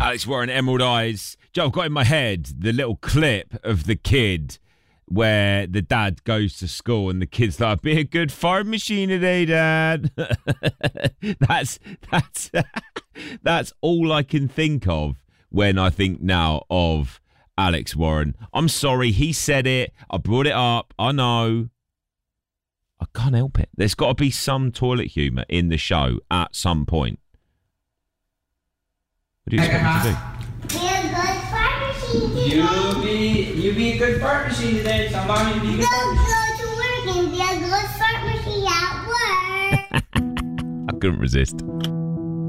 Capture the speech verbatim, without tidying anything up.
Alex Warren, Emerald Eyes. Joe, I've got in my head the little clip of the kid where the dad goes to school and the kid's like, be a good fart machine today, Dad. that's that's that's all I can think of when I think now of Alex Warren. I'm sorry, he said it. I brought it up. I know. I can't help it. There's got to be some toilet humour in the show at some point. What do you expect me to do? Be a good fart machine today. You be, you be a good fart machine today. Somebody be a good fart Don't machine. go to work and be a good fart machine at work. I couldn't resist.